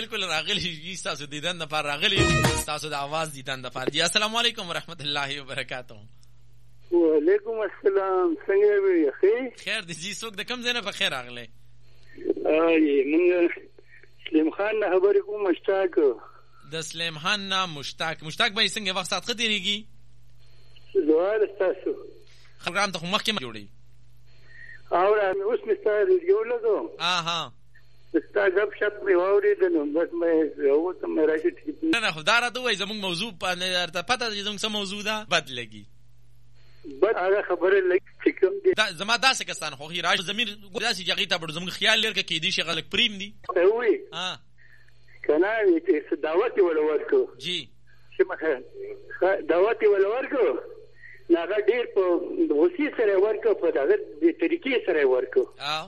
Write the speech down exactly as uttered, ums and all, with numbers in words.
بالکل راغلی تاسو دیدن د پر راغلی تاسو د आवाज دیدن د پر. جی السلام علیکم ورحمت الله وبرکاتہ. وعلیکم السلام. څنګه یې خیر؟ خیر دي جی. څوک د کوم ځای نه په خیر راغلی؟ ای موږ سلیم خان نه خبرې کوم. مشتاق د سلیم خان نه. مشتاق مشتاق به څنګه وخت سات خديږي؟ زوال تاسو خلګام ته مخکې جوړي او اوس مستار یو لګو. اها ستا غب شپ می اورید نو بس مې یو ته مې راځي. نه نه خدای را دوی زموږ موضوع په ارته پته چې زموږ څه موضوع ده بد لګي. بس هغه خبره لګ چې کوم دي دا زما داسې کسان خو راځي زمير داسې جګی ته بړو زموږ خیال لري کې دي شي غلط پریم دي. وي ها کنه چې دعوت ولا ورکو. جی چې مخه دعوت ولا ورکو نه ډیر په وسی سره ورکو په دغه د طریقې سره ورکو. اه